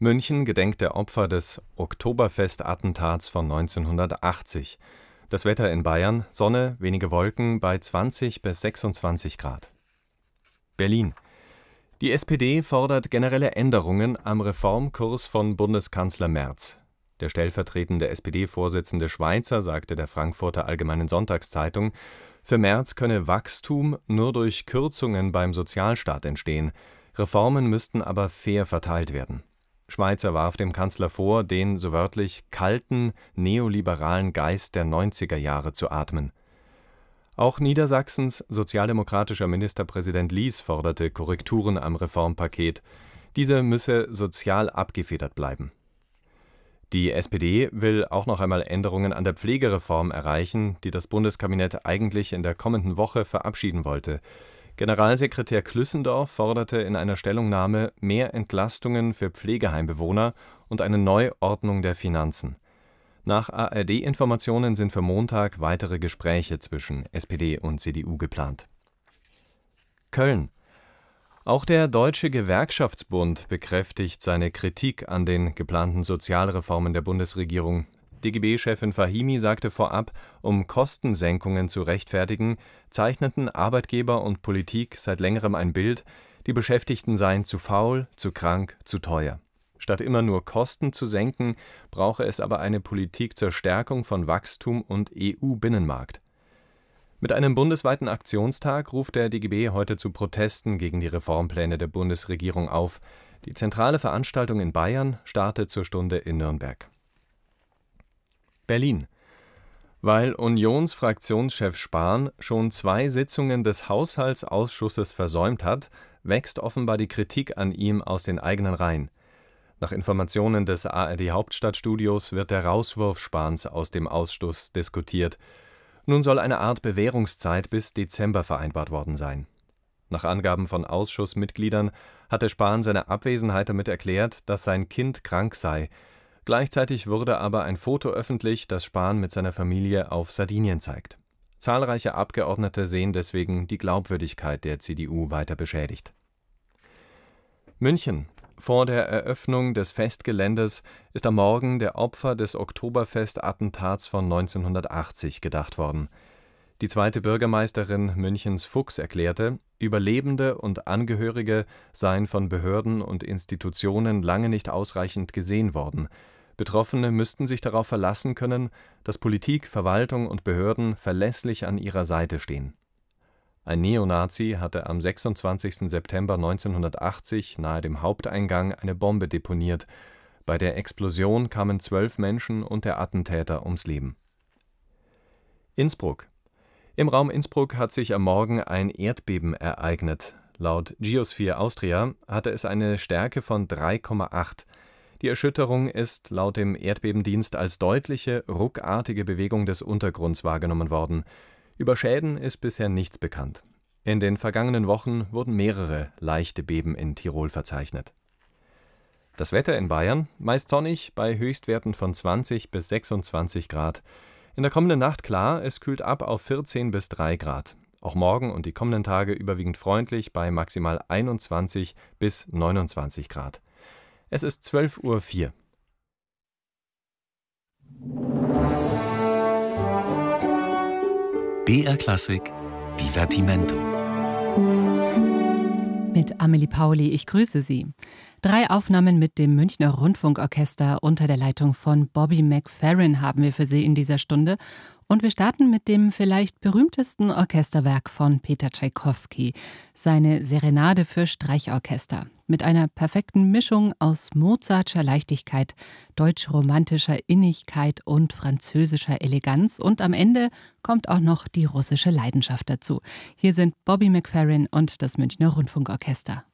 München gedenkt der Opfer des Oktoberfest-Attentats von 1980. Das Wetter in Bayern: Sonne, wenige Wolken bei 20 bis 26 Grad. Berlin: Die SPD fordert generelle Änderungen am Reformkurs von Bundeskanzler Merz. Der stellvertretende SPD-Vorsitzende Schweizer sagte der Frankfurter Allgemeinen Sonntagszeitung, für Merz könne Wachstum nur durch Kürzungen beim Sozialstaat entstehen, Reformen müssten aber fair verteilt werden. Schweizer warf dem Kanzler vor, den, so wörtlich, kalten, neoliberalen Geist der 90er Jahre zu atmen. Auch Niedersachsens sozialdemokratischer Ministerpräsident Lies forderte Korrekturen am Reformpaket. Diese müsse sozial abgefedert bleiben. Die SPD will auch noch einmal Änderungen an der Pflegereform erreichen, die das Bundeskabinett eigentlich in der kommenden Woche verabschieden wollte. Generalsekretär Klüssendorf forderte in einer Stellungnahme mehr Entlastungen für Pflegeheimbewohner und eine Neuordnung der Finanzen. Nach ARD-Informationen sind für Montag weitere Gespräche zwischen SPD und CDU geplant. Köln: Auch der Deutsche Gewerkschaftsbund bekräftigt seine Kritik an den geplanten Sozialreformen der Bundesregierung. DGB-Chefin Fahimi sagte vorab, um Kostensenkungen zu rechtfertigen, zeichneten Arbeitgeber und Politik seit längerem ein Bild, die Beschäftigten seien zu faul, zu krank, zu teuer. Statt immer nur Kosten zu senken, brauche es aber eine Politik zur Stärkung von Wachstum und EU-Binnenmarkt. Mit einem bundesweiten Aktionstag ruft der DGB heute zu Protesten gegen die Reformpläne der Bundesregierung auf. Die zentrale Veranstaltung in Bayern startet zur Stunde in Nürnberg. Berlin: Weil Unionsfraktionschef Spahn schon 2 Sitzungen des Haushaltsausschusses versäumt hat, wächst offenbar die Kritik an ihm aus den eigenen Reihen. Nach Informationen des ARD-Hauptstadtstudios wird der Rauswurf Spahns aus dem Ausschuss diskutiert. Nun soll eine Art Bewährungszeit bis Dezember vereinbart worden sein. Nach Angaben von Ausschussmitgliedern hatte Spahn seine Abwesenheit damit erklärt, dass sein Kind krank sei. Gleichzeitig wurde aber ein Foto öffentlich, das Spahn mit seiner Familie auf Sardinien zeigt. Zahlreiche Abgeordnete sehen deswegen die Glaubwürdigkeit der CDU weiter beschädigt. München: Vor der Eröffnung des Festgeländes ist am Morgen der Opfer des Oktoberfest-Attentats von 1980 gedacht worden. Die zweite Bürgermeisterin Münchens Fuchs erklärte, Überlebende und Angehörige seien von Behörden und Institutionen lange nicht ausreichend gesehen worden. Betroffene müssten sich darauf verlassen können, dass Politik, Verwaltung und Behörden verlässlich an ihrer Seite stehen. Ein Neonazi hatte am 26. September 1980 nahe dem Haupteingang eine Bombe deponiert. Bei der Explosion kamen 12 Menschen und der Attentäter ums Leben. Innsbruck: Im Raum Innsbruck hat sich am Morgen ein Erdbeben ereignet. Laut Geosphere Austria hatte es eine Stärke von 3,8. Die Erschütterung ist laut dem Erdbebendienst als deutliche, ruckartige Bewegung des Untergrunds wahrgenommen worden. Über Schäden ist bisher nichts bekannt. In den vergangenen Wochen wurden mehrere leichte Beben in Tirol verzeichnet. Das Wetter in Bayern: meist sonnig bei Höchstwerten von 20 bis 26 Grad. In der kommenden Nacht klar, es kühlt ab auf 14 bis 3 Grad. Auch morgen und die kommenden Tage überwiegend freundlich bei maximal 21 bis 29 Grad. Es ist 12:04 Uhr. BR Klassik Divertimento. Mit Amelie Pauli, ich grüße Sie. 3 Aufnahmen mit dem Münchner Rundfunkorchester unter der Leitung von Bobby McFerrin haben wir für Sie in dieser Stunde. Und wir starten mit dem vielleicht berühmtesten Orchesterwerk von Peter Tschaikowski, seine Serenade für Streichorchester. Mit einer perfekten Mischung aus Mozartscher Leichtigkeit, deutsch-romantischer Innigkeit und französischer Eleganz. Und am Ende kommt auch noch die russische Leidenschaft dazu. Hier sind Bobby McFerrin und das Münchner Rundfunkorchester.